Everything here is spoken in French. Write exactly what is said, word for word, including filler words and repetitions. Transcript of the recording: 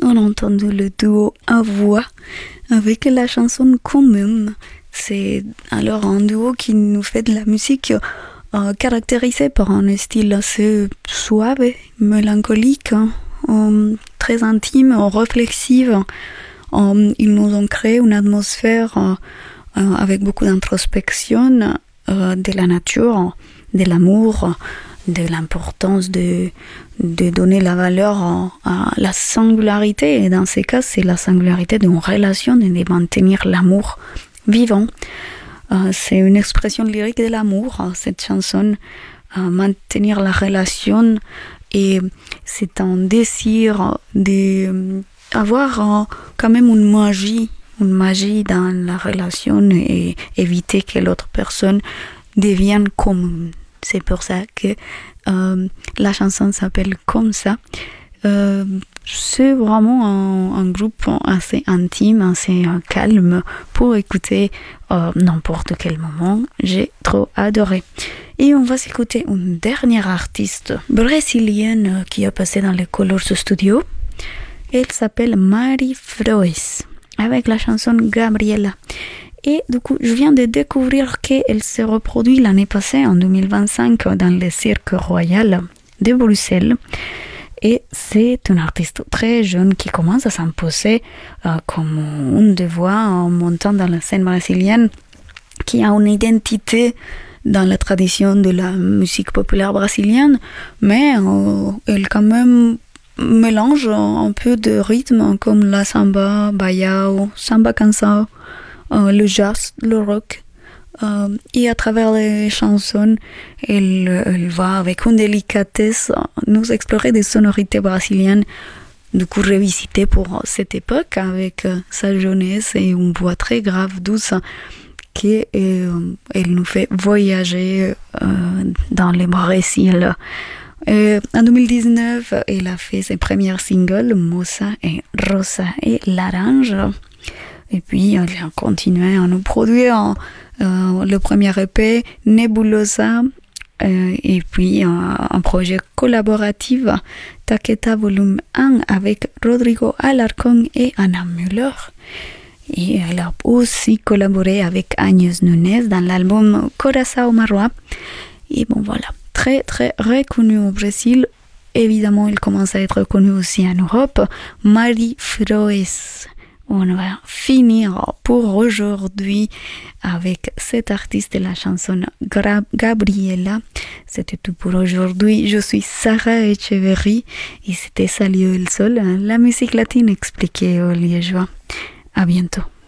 on a entendu le duo à voix avec la chanson Commune. C'est alors un duo qui nous fait de la musique euh, caractérisée par un style assez suave, mélancolique, hein, euh, très intime, réflexive. Euh, ils nous ont créé une atmosphère euh, euh, avec beaucoup d'introspection euh, de la nature, de l'amour, de l'importance de, de donner la valeur à, à la singularité. Et dans ces cas, c'est la singularité d'une relation et de maintenir l'amour vivant. Euh, c'est une expression lyrique de l'amour, cette chanson, euh, maintenir la relation, et c'est un désir d'avoir euh, quand même une magie, une magie dans la relation et éviter que l'autre personne devienne commune. C'est pour ça que euh, la chanson s'appelle comme ça. Euh, c'est vraiment un, un groupe assez intime, assez euh, calme pour écouter euh, n'importe quel moment. J'ai trop adoré. Et on va s'écouter une dernière artiste brésilienne qui a passé dans les Colors Studio. Elle s'appelle Mari Froes avec la chanson Gabriela. Et du coup, je viens de découvrir qu'elle s'est reproduite l'année passée, en deux mille vingt-cinq, dans le Cirque Royal de Bruxelles. Et c'est une artiste très jeune qui commence à s'imposer euh, comme une des voix en montant dans la scène brésilienne, qui a une identité dans la tradition de la musique populaire brésilienne, mais euh, elle quand même mélange un peu de rythmes comme la samba, baião, samba canção, Euh, le jazz, le rock, euh, et à travers les chansons, elle, elle va avec une délicatesse nous explorer des sonorités brésiliennes, du coup revisitées pour cette époque avec euh, sa jeunesse et une voix très grave, douce, qui euh, elle nous fait voyager euh, dans les Brésil. Euh, en deux mille dix-neuf, elle a fait ses premiers singles, Moça et Rosa et Laranja. Et puis, elle a continué à nous produire euh, le premier E P, Nebulosa, euh, et puis euh, un projet collaboratif, Taqueta Volume un, avec Rodrigo Alarcón et Anna Müller. Et elle a aussi collaboré avec Agnès Nunes dans l'album Coração Marroa. Et bon, voilà, très très reconnue au Brésil. Évidemment, elle commence à être connue aussi en Europe. Mari Froes. On va finir pour aujourd'hui avec cet artiste de la chanson Gabriela. C'était tout pour aujourd'hui. Je suis Sarah Echeverry et c'était Salut el Sol, la musique latine expliquée aux Liégeois. À bientôt.